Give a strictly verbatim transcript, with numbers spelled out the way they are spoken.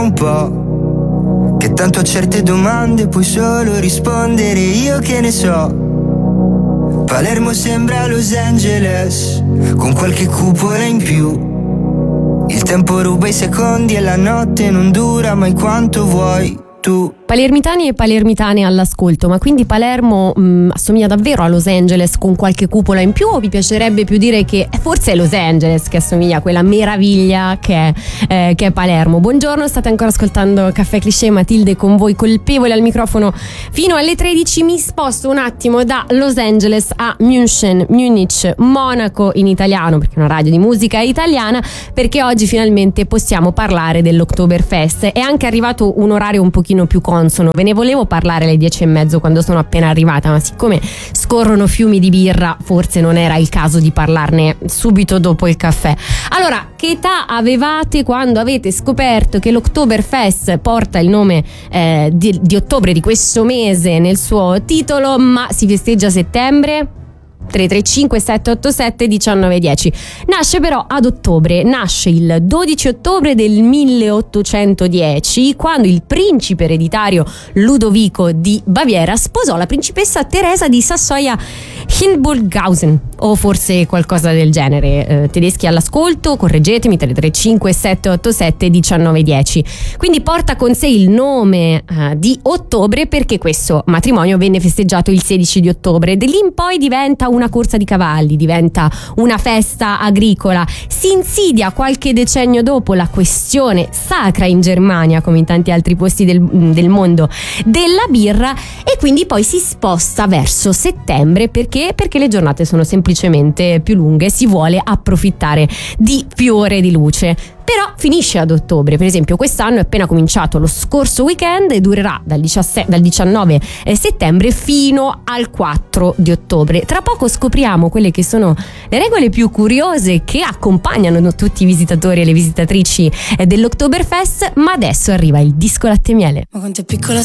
un po', che tanto a certe domande puoi solo rispondere io che ne so. Palermo sembra Los Angeles, con qualche cupola in più. Il tempo ruba i secondi e la notte non dura mai quanto vuoi tu. Palermitani e palermitane all'ascolto, ma quindi Palermo mh, assomiglia davvero a Los Angeles con qualche cupola in più, o vi piacerebbe più dire che forse è Los Angeles che assomiglia a quella meraviglia che è, eh, che è Palermo? Buongiorno, state ancora ascoltando Caffè Cliché, Matilde con voi, colpevole al microfono fino alle tredici. Mi sposto un attimo da Los Angeles a München, Munich, Monaco in italiano, perché è una radio di musica italiana, perché oggi finalmente possiamo parlare dell'Oktoberfest. È anche arrivato un orario un pochino più consono. Ve ne volevo parlare alle dieci e mezzo quando sono appena arrivata, ma siccome scorrono fiumi di birra forse non era il caso di parlarne subito dopo il caffè. Allora, che età avevate quando avete scoperto che l'Oktoberfest porta il nome eh, di, di ottobre, di questo mese nel suo titolo, ma si festeggia a settembre? tre tre cinque sette otto sette uno nove uno zero. Nasce però ad ottobre, nasce il dodici ottobre del milleottocentodieci, quando il principe ereditario Ludovico di Baviera sposò la principessa Teresa di Sassoia-Hildburghausen, o forse qualcosa del genere. Eh, tedeschi all'ascolto, correggetemi, tre tre cinque sette otto sette uno nove uno zero. Quindi porta con sé il nome eh, di ottobre perché questo matrimonio venne festeggiato il sedici di ottobre. Da lì in poi diventa una corsa di cavalli, diventa una festa agricola. Si insidia qualche decennio dopo la questione sacra in Germania, come in tanti altri posti del, del mondo, della birra, e quindi poi si sposta verso settembre perché perché le giornate sono semplicemente più lunghe, si vuole approfittare di più ore di luce. Però finisce ad ottobre. Per esempio quest'anno è appena cominciato lo scorso weekend e durerà dal, diciassette, dal diciannove settembre fino al quattro di ottobre. Tra poco scopriamo quelle che sono le regole più curiose che accompagnano tutti i visitatori e le visitatrici dell'Oktoberfest, ma adesso arriva il disco latte e miele. Ma quanto è piccola